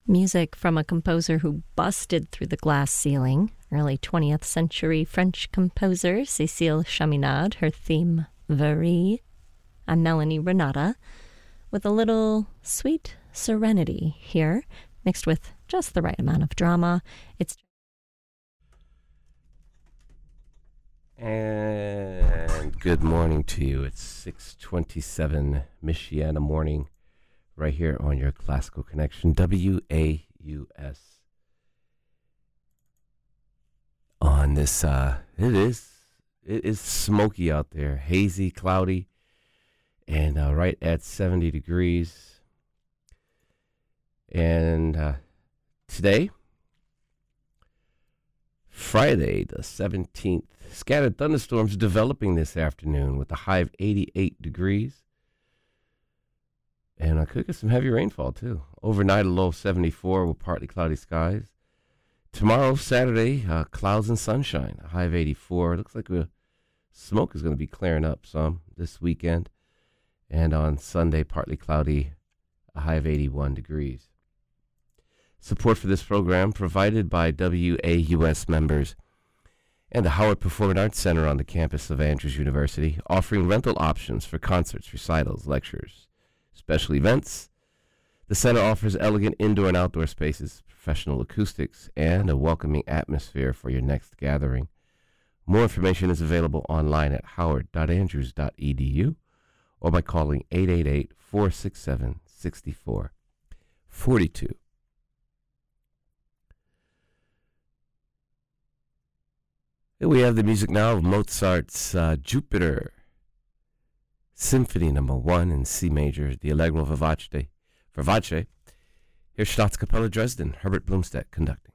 Music from a composer who busted through the glass ceiling, early 20th century French composer Cécile Chaminade, her theme, Varie. I'm Melanie Renata, with a little sweet serenity here, mixed with just the right amount of drama. And good morning to you. It's 6:27 Michiana morning, right here on your Classical Connection, WAUS. On this, it is smoky out there, hazy, cloudy, and right at 70 degrees. And today, Friday the 17th, scattered thunderstorms developing this afternoon with a high of 88 degrees. And I could get some heavy rainfall, too. Overnight, a low of 74 with partly cloudy skies. Tomorrow, Saturday, clouds and sunshine, a high of 84. It looks like the smoke is going to be clearing up some this weekend. And on Sunday, partly cloudy, a high of 81 degrees. Support for this program provided by WAUS members and the Howard Performing Arts Center on the campus of Andrews University, offering rental options for concerts, recitals, lectures, special events. The center offers elegant indoor and outdoor spaces, professional acoustics, and a welcoming atmosphere for your next gathering. More information is available online at howard.andrews.edu or by calling 888-467-6442. Here we have the music now of Mozart's Jupiter Symphony No. 1 in C major, the Allegro Vivace. Here's Staatskapelle Dresden, Herbert Blumstedt conducting.